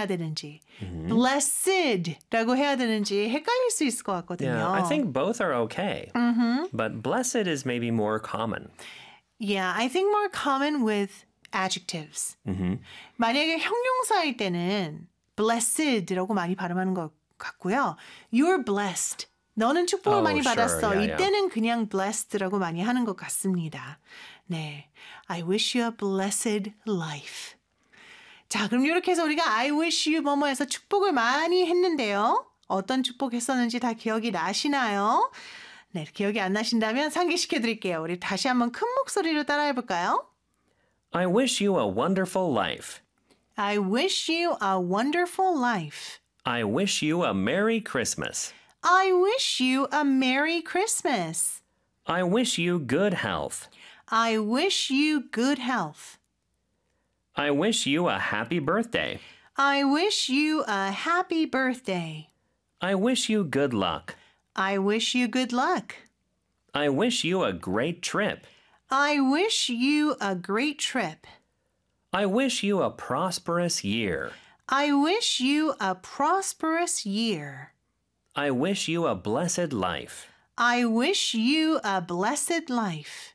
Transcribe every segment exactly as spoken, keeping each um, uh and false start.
해야 되는지, mm-hmm. blessed라고 해야 되는지 헷갈릴 수 있을 것 같거든요. Yeah, I think both are okay. Mm-hmm. But blessed is maybe more common. Yeah, I think more common with adjectives. Mm-hmm. 만약에 형용사일 때는 blessed라고 많이 발음하는 것 같고요. You're blessed. 너는 축복을 oh, 많이 sure. 받았어. Yeah, 이때는 yeah. 그냥 blessed라고 많이 하는 것 같습니다. 네, I wish you a blessed life. 자, 그럼 이렇게 해서 우리가 I wish you 뭐뭐해서 축복을 많이 했는데요. 어떤 축복 했었는지 다 기억이 나시나요? 네, 기억이 안 나신다면 상기시켜 드릴게요. 우리 다시 한번 큰 목소리로 따라해 볼까요? I wish you a wonderful life. I wish you a wonderful life. I wish you a Merry Christmas. I wish you a Merry Christmas. I wish you good health. I wish you good health. I wish you a happy birthday. I wish you a happy birthday. I wish you good luck. I wish you good luck. I wish you a great trip. I wish you a great trip. I wish you a prosperous year. I wish you a prosperous year. I wish you a blessed life. I wish you a blessed life.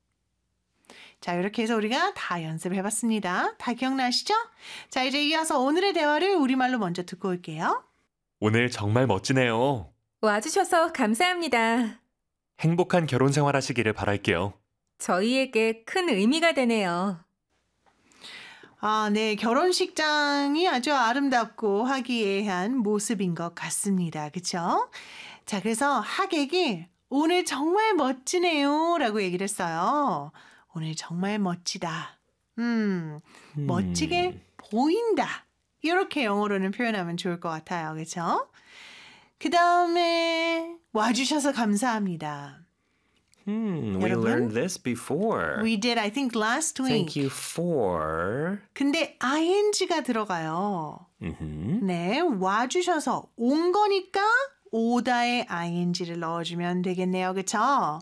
자, 이렇게 해서 우리가 다 연습을 해봤습니다. 다 기억나시죠? 자, 이제 이어서 오늘의 대화를 우리말로 먼저 듣고 올게요. 오늘 정말 멋지네요. 와주셔서 감사합니다. 행복한 결혼 생활 하시기를 바랄게요. 저희에게 큰 의미가 되네요. 아, 네. 결혼식장이 아주 아름답고 화기애애한 모습인 것 같습니다. 그쵸? 자, 그래서 하객이 오늘 정말 멋지네요 라고 얘기를 했어요. 오늘 정말 멋지다. 음, 음. 멋지게 보인다. 이렇게 영어로는 표현하면 좋을 것 같아요. 그쵸? 그 다음에 와주셔서 감사합니다. Hmm, we 여러분, learned this before. We did, I think, last week. Thank you for. 근데 ing가 들어가요. Mm-hmm. 네, 와주셔서 온 거니까 오다에 ing를 넣어주면 되겠네요. 그쵸?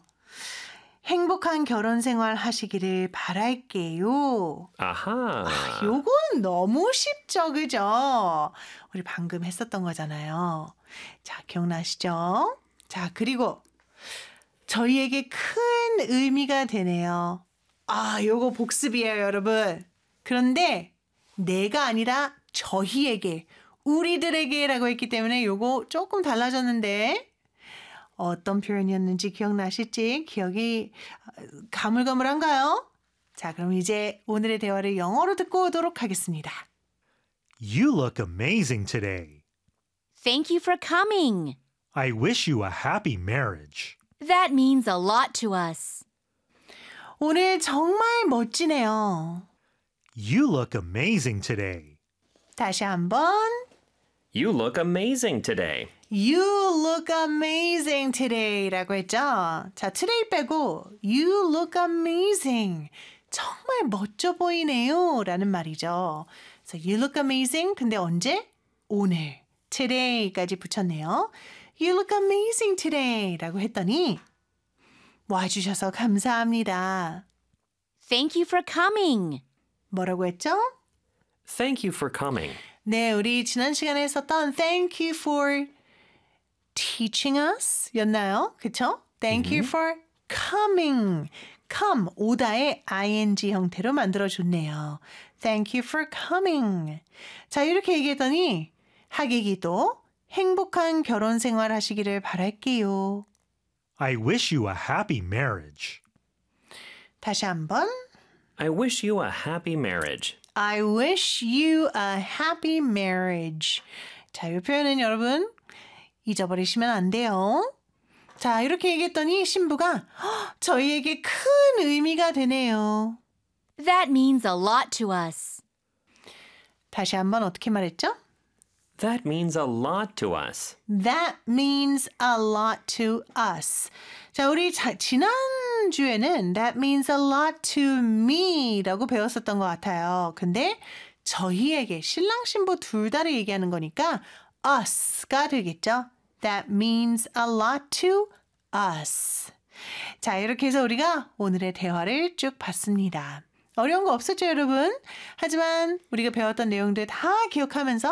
행복한 결혼 생활 하시기를 바랄게요. 아하. 아, 요건 너무 쉽죠, 그죠? 우리 방금 했었던 거잖아요. 자, 기억나시죠? 자, 그리고 저희에게 큰 의미가 되네요. 아, 요거 복습이에요, 여러분. 그런데 내가 아니라 저희에게, 우리들에게라고 했기 때문에 요거 조금 달라졌는데 어떤 표현이었는지 기억나실지 기억이 가물가물한가요? 자, 그럼 이제 오늘의 대화를 영어로 듣고 오도록 하겠습니다. You look amazing today. Thank you for coming. I wish you a happy marriage. That means a lot to us. 오늘 정말 멋지네요. You look amazing today. 다시 한번. You look amazing today. You look amazing today 라고 했죠. 자, today 빼고 You look amazing. 정말 멋져 보이네요 라는 말이죠. 그래서 You look amazing. 근데 언제? 오늘. today까지 붙였네요. You look amazing today 라고 했더니 와주셔서 감사합니다. Thank you for coming. 뭐라고 했죠? Thank you for coming. 네, 우리 지난 시간에 했었던 Thank you for teaching us 였나요? 그쵸? Thank you for coming. come, 오다의 ing 형태로 만들어줬네요. Thank you for coming. 자, 이렇게 얘기했더니 하객이 또 행복한 결혼 생활 하시기를 바랄게요. I wish you a happy marriage. 다시 한번. I wish you a happy marriage. I wish you a happy marriage. 자, 이 표현은 여러분 잊어버리시면 안 돼요. 자, 이렇게 얘기했더니 신부가 저희에게 큰 의미가 되네요. That means a lot to us. 다시 한번 어떻게 말했죠? That means a lot to us. That means a lot to us. 자, 우리 자, 지난주에는 That means a lot to me 라고 배웠었던 것 같아요. 근데 저희에게 신랑 신부 둘 다를 얘기하는 거니까 us가 되겠죠. That means a lot to us. 자, 이렇게 해서 우리가 오늘의 대화를 쭉 봤습니다. 어려운 거 없었죠, 여러분? 하지만 우리가 배웠던 내용들 다 기억하면서